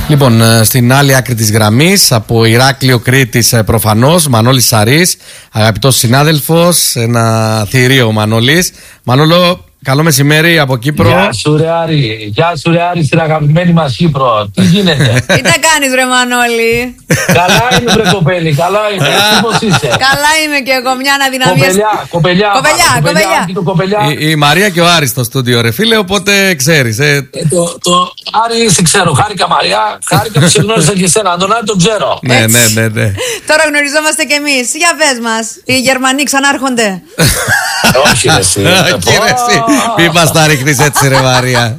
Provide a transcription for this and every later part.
Λοιπόν, στην άλλη άκρη της γραμμής, από Ηράκλειο Κρήτης προφανώς, Μανώλης Σαρής, αγαπητός συνάδελφος, ένα θηρίο ο Μανώλης. Μανώλο, καλό μεσημέρι από Κύπρο. Γεια σου ρε Άρη, στην αγαπημένη μας Κύπρο. Τι γίνεται? Τι τα κάνεις ρε Μανώλη? Καλά είμαι ρε κοπέλη, καλά είμαι. Εσύ πώς είσαι? Καλά είμαι και εγώ, μια αναδυναμία. Κοπελιά. Κοπελιά. Η Μαρία και ο Άρης στο στούντιο ρε φίλε, οπότε ξέρεις. Το Άρη σε ξέρω, χάρηκα Μαρία, χάρηκα που σε γνώρισα και εσένα, τον Άρη τον ξέρω. Ναι. Τώρα γνωριζόμαστε κι εμείς. Για πες μας, οι Γερμανοί ξανάρχονται? Όχι ρε εσύ. Μη μας τα ρίχνεις έτσι ρε Μαρία.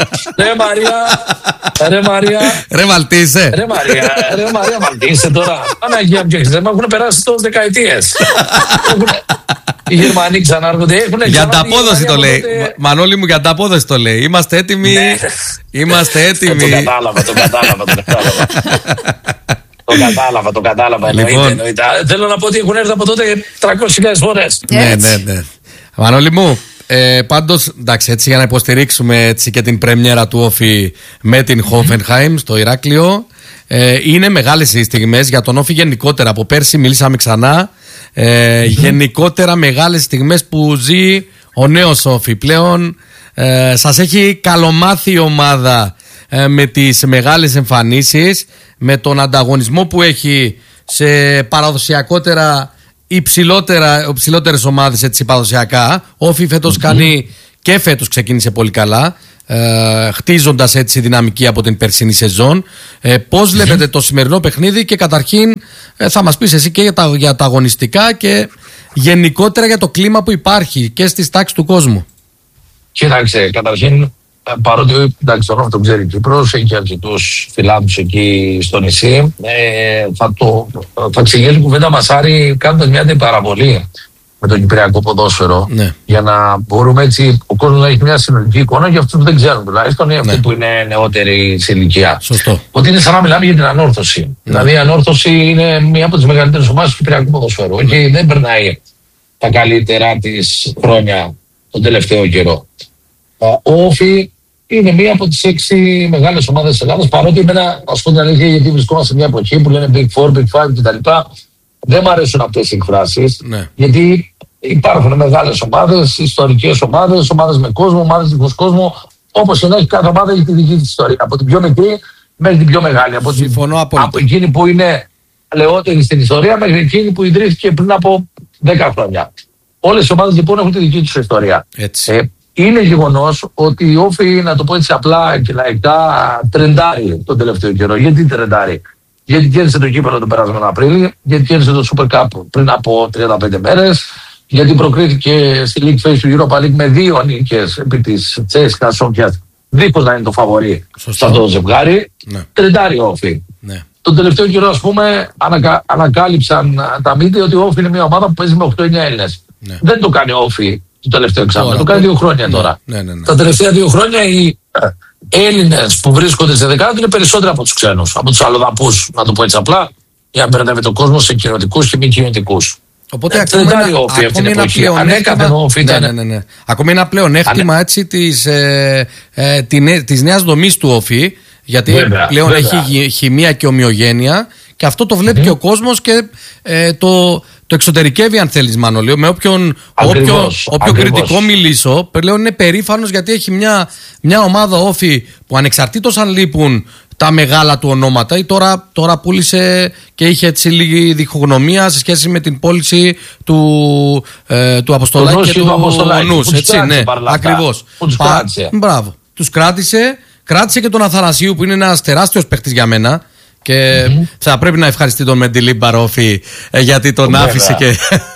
Ρε Μαρία. Ρε Μαλτίσε. Ρε Μαρία Μαλτίσε τώρα. Παναγία μου και χθες, έχουν περάσει τόσες δεκαετίες. Οι Γερμανοί ξανάρχονται. Για ανταπόδοση το λέει. Μανώλη μου, για ανταπόδοση το λέει. Είμαστε έτοιμοι. Είμαστε έτοιμοι. Το κατάλαβα. Εννοείται. Θέλω να πω ότι έχουν έρθει από τότε 300.000 φορές. Ναι. Μανώλη μου, πάντως, εντάξει, έτσι για να υποστηρίξουμε έτσι και την πρεμιέρα του Όφη με την Hoffenheim στο Ηράκλειο, είναι μεγάλες οι στιγμές για τον Όφη γενικότερα. Από πέρσι μιλήσαμε ξανά. Γενικότερα μεγάλες στιγμές που ζει ο νέος Όφη. Πλέον σας έχει καλομάθει η ομάδα με τις μεγάλες εμφανίσεις, με τον ανταγωνισμό που έχει σε παραδοσιακότερα υψηλότερες ομάδες έτσι παραδοσιακά. Όφη φέτος κάνει και φέτος ξεκίνησε πολύ καλά, χτίζοντας έτσι δυναμική από την περσινή σεζόν. Πώς βλέπετε το σημερινό παιχνίδι και καταρχήν θα μας πεις εσύ και για τα αγωνιστικά και γενικότερα για το κλίμα που υπάρχει και στις τάξεις του κόσμου. Κοίταξε, καταρχήν παρότι εντάξει, τον ξέρει Κύπρος, έχει αρκετούς φιλάθλους εκεί στο νησί, θα ξεκινήσει η κουβέντα μας Άρη κάνοντας μια αντιπαραβολή με το κυπριακό ποδόσφαιρο, για να μπορούμε έτσι ο κόσμος να έχει μια συνολική εικόνα για αυτούς που δεν ξέρουν τουλάχιστον, αυτοί που είναι νεότεροι σε ηλικία. Σωστό. Ότι είναι σαν να μιλάμε για την ανόρθωση. Δηλαδή η ανόρθωση είναι μια από τις μεγαλύτερες ομάδες του κυπριακού ποδοσφαίρου και δεν περνάει τα καλύτερα της χρόνια τον τελευταίο καιρό. Ο Όφη είναι μία από τις 6 μεγάλες ομάδες της Ελλάδας, παρότι εμένα, να σου πω την αλήθεια, γιατί βρισκόμαστε σε μια εποχή που λένε Big 4, Big 5 κτλ. Δεν μου αρέσουν αυτές οι εκφράσεις, γιατί υπάρχουν μεγάλες ομάδες, ιστορικές ομάδες, ομάδες με κόσμο, ομάδες δίχως κόσμο. Όπως και να έχει, κάθε ομάδα έχει τη δική της ιστορία. Από την πιο μικρή μέχρι την πιο μεγάλη. Από εκείνη που είναι παλαιότερη στην ιστορία μέχρι εκείνη που ιδρύθηκε πριν από 10 χρόνια. Όλες οι ομάδες λοιπόν έχουν τη δική τους ιστορία. Είναι γεγονός ότι η Όφη, να το πω έτσι απλά και λαϊκά, τρεντάρει τον τελευταίο καιρό. Γιατί τρεντάρει? Γιατί κέρδισε το κύπελλο τον περασμένο Απρίλιο, γιατί κέρδισε το Super Cup πριν από 35 μέρες, γιατί προκρίθηκε στη League Phase του Europa League με 2 νίκες επί της Τσέσκα Σόφιας, δίχως να είναι το φαβορί σε αυτό το ζευγάρι. Τρεντάρει ο Όφη. Τον τελευταίο καιρό, ας πούμε, ανακάλυψαν τα μίντια ότι ο Όφη είναι μια ομάδα που παίζει με 8-9 Έλληνες. Δεν το κάνει ο Όφη το τελευταίο εξάμηνο. Το κάνει 2 χρόνια τώρα. Τα τελευταία 2 χρόνια οι Έλληνες που βρίσκονται σε δεκάδα είναι περισσότεροι από τους ξένους, από τους αλλοδαπούς, να το πω έτσι απλά, για να μπερδεύει τον κόσμο σε κοινωτικούς και μη κοινωτικούς. Οπότε ακόμη ένα πλεονέκτημα έτσι της νέας δομής του Όφη, γιατί πλέον έχει χημεία και ομοιογένεια, και αυτό το βλέπει και ο κόσμος και το εξωτερικεύει, αν θέλεις, Μανώλη. Με όποιο κριτικό μιλήσω, πλέον είναι περήφανος γιατί έχει μια ομάδα Όφη που ανεξαρτήτως αν λείπουν τα μεγάλα του ονόματα, ή τώρα πούλησε και είχε έτσι λίγη διχογνωμία σε σχέση με την πώληση του Αποστολάκη και του Νους. Έτσι, ναι, ακριβώς. Μπράβο. Τους κράτησε και τον Αθανασίου που είναι ένας τεράστιος παίχτης για μένα. Και θα πρέπει να ευχαριστεί τον Μεντιλίμπαρ Όφη, γιατί τον άφησε και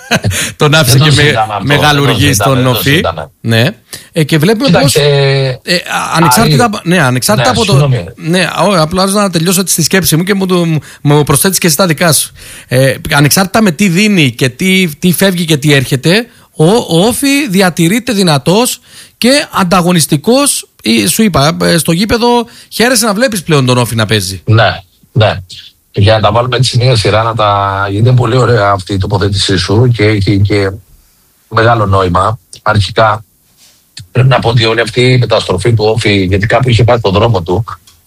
μεγαλουργεί στον Όφη. Ναι. Και βλέπουμε πως ανεξάρτητα από το. Ναι, απλά να τελειώσω τη σκέψη μου και μου προσθέτεις και εσύ τα δικά σου. Ανεξάρτητα με τι δίνει και τι φεύγει και τι έρχεται, ο Όφη διατηρείται δυνατός και ανταγωνιστικός. Σου είπα, στο γήπεδο χαίρεσαι να βλέπεις πλέον τον Όφη να παίζει. Ναι. Για να τα βάλουμε έτσι μια σειρά, γιατί είναι πολύ ωραία αυτή η τοποθέτησή σου και έχει και μεγάλο νόημα. Αρχικά πρέπει να πω ότι όλη αυτή η μεταστροφή του Όφη, γιατί κάπου είχε πάει τον δρόμο του,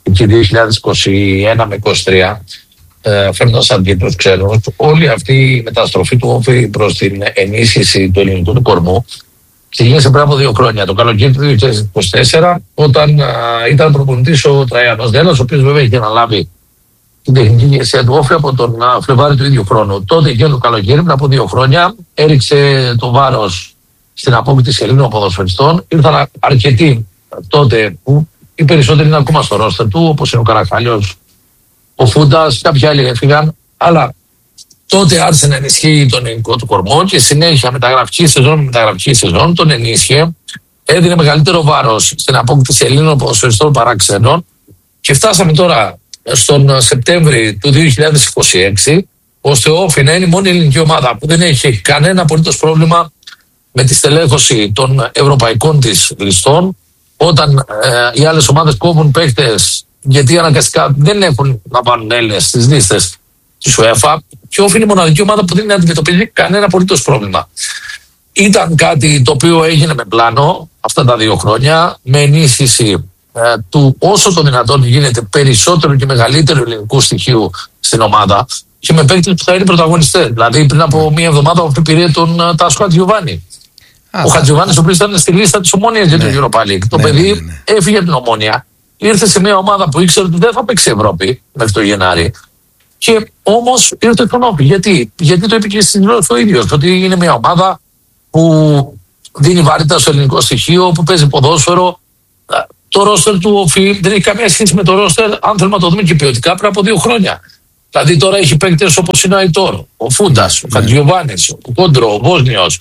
εκεί 2021 με 2023, φέρνοντας αντίτρους ξένους, όλη αυτή η μεταστροφή του Όφη προς την ενίσχυση του ελληνικού του κορμού ξεκίνησε πριν από 2 χρόνια, το καλοκαίρι του 2024, όταν ήταν προπονητής ο Τραϊάνος Δέλλας, ο οποίος βέβαια είχε αναλάβει την τεχνική ηγεσία του Όφη από τον Φλεβάρι του ίδιου χρόνου. Τότε και το καλοκαίρι, πριν από 2 χρόνια, έριξε το βάρος στην απόκτηση Ελλήνων ποδοσφαιριστών. Ήρθαν αρκετοί τότε που οι περισσότεροι είναι ακόμα στο ρόστερ του, όπως είναι ο Καραχάλιος, ο Φούντας, κάποιοι άλλοι έφυγαν. Αλλά τότε άρχισε να ενισχύει τον ελληνικό του κορμό και συνέχεια μεταγραφική σεζόν τον ενίσχυε. Έδινε μεγαλύτερο βάρος στην απόκτηση Ελλήνων ποδοσφαιριστών παρά ξένων. Και φτάσαμε τώρα στον Σεπτέμβρη του 2026, ώστε ο Όφη να είναι η μόνη ελληνική ομάδα που δεν έχει κανένα απολύτως πρόβλημα με τη στελέχωση των ευρωπαϊκών της ληστών, όταν οι άλλες ομάδες κόβουν παίκτες γιατί αναγκαστικά δεν έχουν να πάρουν Έλληνες στις λίστες της UEFA, και ο Όφη είναι η μοναδική ομάδα που δεν αντιμετωπίζει κανένα απολύτως πρόβλημα. Ήταν κάτι το οποίο έγινε με πλάνο αυτά τα 2 χρόνια, με ενίσχυση του όσο το δυνατόν γίνεται περισσότερο και μεγαλύτερου ελληνικού στοιχείου στην ομάδα και με παίκτες που θα είναι πρωταγωνιστές. Δηλαδή πριν από 1 εβδομάδα ο πήρε τον Τάσο Χατζιωβάνη. Ο Χατζιωβάνης, ο οποίος ήταν στη λίστα της Ομόνοιας για το Europa League. Το παιδί έφυγε από την Ομόνια, ήρθε σε μια ομάδα που ήξερε ότι δεν θα παίξει Ευρώπη μέχρι το Γενάρη. Και όμως ήρθε στον Όφη. Γιατί το είπε και στην δηλώση ο ίδιος, ότι είναι μια ομάδα που δίνει βαρύτητα στο ελληνικό στοιχείο, που παίζει ποδόσφαιρο. Το ρόστερ του Όφη δεν έχει καμία σχέση με το ρόστερ, αν θέλουμε να το δούμε και ποιοτικά, πριν από 2 χρόνια. Δηλαδή τώρα έχει παίκτες όπως είναι ο Αϊτόρ, ο Φούντας, ο Χατζιωβάνης, ο Κόντρο, ο Βόσνιος,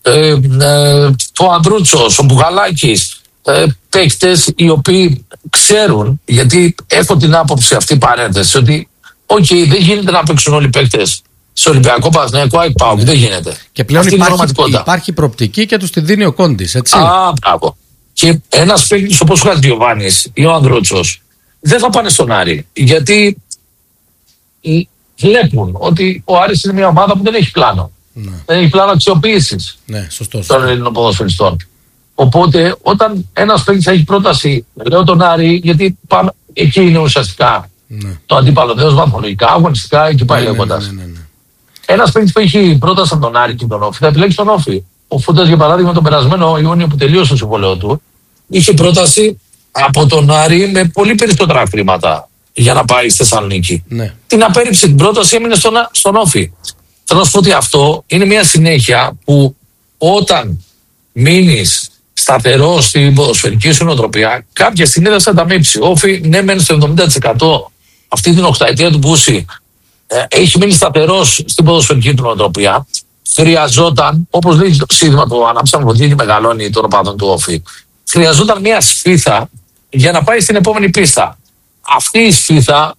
ο Ανδρούτσος, ο Μπουγαλάκης, παίκτες οι οποίοι ξέρουν, γιατί έχω την άποψη αυτή παρένθεση, ότι δεν γίνεται να παίξουν όλοι οι παίκτες σε Ολυμπιακό, Παναθηναϊκό, ΑΕΚ, ΠΑΟΚ, δεν γίνεται. Και πλέον υπάρχει προοπτική και τους τη δίνει ο Κόντις, έτσι. Μπράβο. Και ένας παίκτης όπως ο Χατζιωβάνης ή ο Ανδρούτσος δεν θα πάνε στον Άρη, γιατί βλέπουν ότι ο Άρης είναι μια ομάδα που δεν έχει πλάνο. Δεν έχει πλάνο αξιοποίησης των Ελλήνων ποδοσφαιριστών. Οπότε όταν ένας παίκτης έχει πρόταση, λέω τον Άρη, γιατί εκεί είναι ουσιαστικά το αντίπαλο δέος βαθμολογικά, αγωνιστικά, εκεί πάει λέγοντας. Ένας παίκτης που έχει πρόταση από τον Άρη και τον Όφη θα επιλέξει τον Όφη. Ο Φούντας, για παράδειγμα, τον περασμένο Ιούνιο που τελείωσε το συμβόλαιο του, είχε πρόταση από τον Άρη με πολύ περισσότερα χρήματα για να πάει στη Θεσσαλονίκη. Την απέρριψε την πρόταση, έμεινε στον Όφη. Θέλω να σου πω ότι αυτό είναι μια συνέχεια που όταν μείνεις σταθερό στην ποδοσφαιρική σου νοοτροπία, κάποια στιγμή θα σε ανταμείψει. Ο Όφη, ναι, μένει στο 70% αυτή την 8ετία του Μπούση, έχει μείνει σταθερός στην ποδοσφαιρική του νοοτροπία. Χρειαζόταν, όπως λέει το σύνθημα του Ανάψαμε Φωτιά και μεγαλώνει των οπαδών του Όφη, χρειαζόταν μια σφίθα για να πάει στην επόμενη πίστα. Αυτή η σφίθα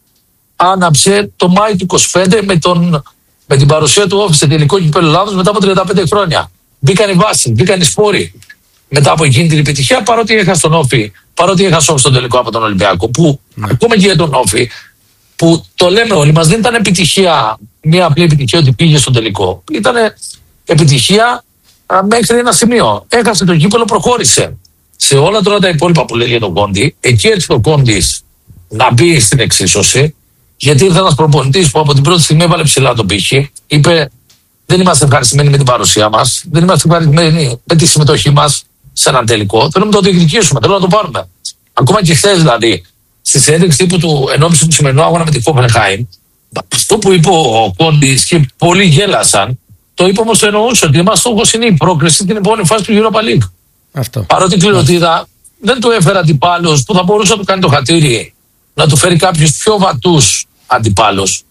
άναψε το Μάη του 25 με την παρουσία του Όφη σε τελικό κυπέλλο Ελλάδος μετά από 35 χρόνια. Μπήκαν οι βάσεις, μπήκαν οι σπόροι μετά από εκείνη την επιτυχία, παρότι έχασε τον Όφη, παρότι έχασε στον τελικό από τον Ολυμπιακό, που ακόμα και για τον Όφη, που το λέμε όλοι μας, δεν ήταν επιτυχία, μια απλή επιτυχία ότι πήγε στον τελικό. Ήταν επιτυχία μέχρι ένα σημείο. Έχασε το κύπελλο, προχώρησε. Σε όλα τώρα τα υπόλοιπα που λέει για τον Κόντι, εκεί έτσι το Κόντις να μπει στην εξίσωση, γιατί ήρθε ένας προπονητής που από την πρώτη στιγμή έβαλε ψηλά τον πύχη, είπε: δεν είμαστε ευχαριστημένοι με την παρουσία μας, δεν είμαστε ευχαριστημένοι με τη συμμετοχή μας σε έναν τελικό. Θέλουμε να το διεκδικήσουμε, θέλουμε να το πάρουμε. Ακόμα και χθες δηλαδή, στη συνέντευξη τύπου του ενόψει του σημερινού αγώνα με την Hoffenheim, αυτό που είπε ο Κόντις και πολλοί γέλασαν, το είπε όμως το εννοούσε, ότι μας στόχος είναι η πρόκριση στην επόμενη φάση του Europa League. Αυτό. Παρότι κληροτίδα δεν του έφερε αντιπάλους που θα μπορούσε να του κάνει το χατήρι, να του φέρει κάποιους πιο βατούς αντιπάλους.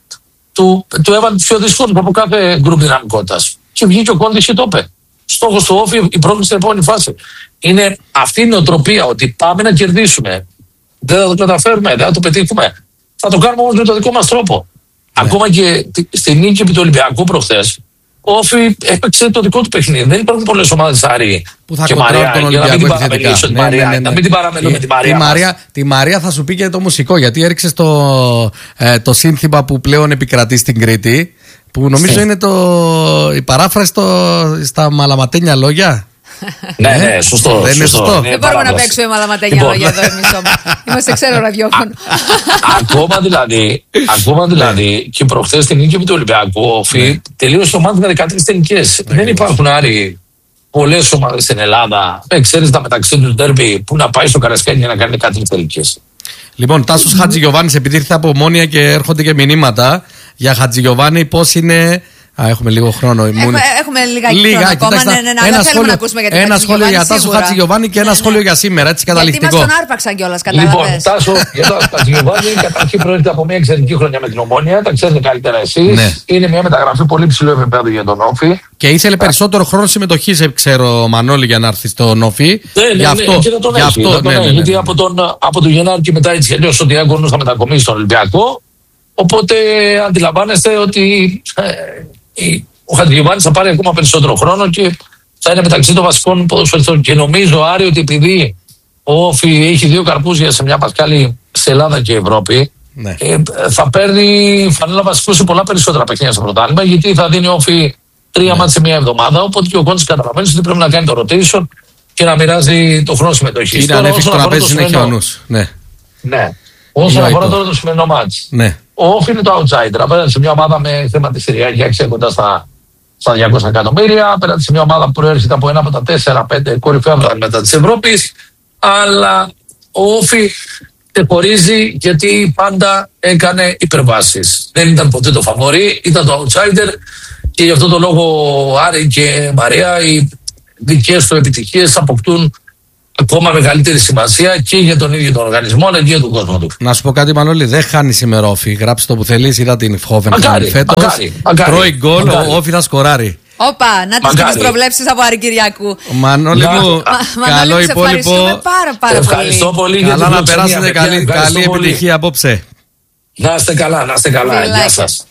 Του έβαλε τους πιο δύσκολους από κάθε γκρουπ δυναμικότητας. Και βγήκε ο Κόντις και το είπε. Στόχος του Όφη η πρόκληση στην επόμενη φάση. Είναι αυτή η νοοτροπία ότι πάμε να κερδίσουμε. Δεν θα το καταφέρουμε, δεν θα το πετύχουμε. Θα το κάνουμε όμως με τον δικό μας τρόπο. Ακόμα και στη νίκη επί του Ολυμπιακού προχθές, ο Όφη έπαιξε το δικό του παιχνίδι. Δεν υπάρχουν πολλές ομάδες Άρη και Μαρία. Τον για να μην την επιθετικά. να μην την παραμελούμε τη Μαρία. Τη Μαρία θα σου πει και το μουσικό, γιατί έριξε το σύνθημα που πλέον επικρατεί στην Κρήτη, που νομίζω είναι η παράφραση στα μαλαματένια λόγια. Ναι, σωστό. Δεν είναι σωστό. Δεν μπορούμε να παίξουμε μαλαματένια λόγια εδώ εμείς όμως. Είμαστε ξένο ραδιόφωνο. Ακόμα δηλαδή και προχθές την νίκη του Ολυμπιακού, ο Όφη τελείωσε ομάδα με 13 τελικές. Δεν υπάρχουν Άρη πολλές ομάδες στην Ελλάδα, ξέρεις τα μεταξύ του ντέρμπι, που να πάει στο Καρασκάκι για να κάνει 13 τελικές. Λοιπόν, Τάσος Χατζηγιοβάνης, επειδή ήρθε από Ομόνια και έρχονται και μηνύματα για Χατζηγιοβάνη, πώς είναι. Έχουμε λίγο χρόνο. Έχουμε λιγάκι χρόνο ακόμα. Δεν θέλουμε να ακούσουμε για την ένα σχόλιο για Τάσο Χατζηγιοβάνη και ένα σχόλιο για σήμερα. Έτσι καταληκτικό. Γιατί μας τον άρπαξαν κιόλας, κατάλαβες. Λοιπόν, Τάσο, για τον Χατζηγιοβάνη, καταρχήν προέρχεται από μια εξαιρετική χρονιά με την Ομόνια. Τα ξέρετε καλύτερα εσείς. Ναι. Είναι μια μεταγραφή πολύ ψηλό επίπεδο για τον Όφη. Και ήθελε περισσότερο χρόνο συμμετοχής, ξέρω, Μανώλη, για να έρθει στον Όφη. Γι' αυτό. Γιατί από τον Γενάρη και μετά έτσι αλλιώς ο Διάκονος θα μετακομίσει στον Ολυμπιακό. Οπότε αντιλαμβάνεστε ότι ο Χατζηγιοβάνης θα πάρει ακόμα περισσότερο χρόνο και θα είναι μεταξύ των βασικών ποδοσφαιριστών. Και νομίζω, Άρη, ότι επειδή ο Όφη έχει 2 καρπούζια σε μια πασκάλη σε Ελλάδα και Ευρώπη, ναι, θα παίρνει φανέλα βασικού σε πολλά περισσότερα παιχνίδια στο πρωτάθλημα, γιατί θα δίνει ο Όφη 3 μάτς σε μια εβδομάδα. Οπότε και ο Κόντης καταλαβαίνει ότι πρέπει να κάνει το rotation και να μοιράζει το χρόνο συμμετοχής. Είναι ανέφικτο να παίζει συνέχεια ο νους. Ναι. Όσον αφορά τώρα το σημερινό μάτς. Ναι. Ο Όφη είναι το outsider. Απέναντι σε μια ομάδα με θεματιστηριακή αξία κοντά στα 200 εκατομμύρια. Απέναντι σε μια ομάδα που προέρχεται από ένα από τα 4-5 κορυφαία μετά τη Ευρώπη. Αλλά ο Όφη τεχωρίζει γιατί πάντα έκανε υπερβάσεις. Δεν ήταν ποτέ το φαβορί, ήταν το outsider. Και γι' αυτό το λόγο Άρη και Μαρία, οι δικές του επιτυχίες αποκτούν ακόμα μεγαλύτερη σημασία και για τον ίδιο τον οργανισμό αλλά και για τον κόσμο του. Να σου πω κάτι, Μανώλη, δεν χάνει σήμερα Όφη. Γράψτε το που θέλεις. Είδα την Hoffenheim φέτος. Τρώει γκολ, ο Όφη θα σκοράρει. Όπα, να τις προβλέψεις από Άρη Κυριακού. Μανώλη μου, καλό υπόλοιπο. Πάρα ευχαριστώ πολύ. Καλά να περάσετε, καλή επιτυχία απόψε. Να είστε καλά, Γεια σας.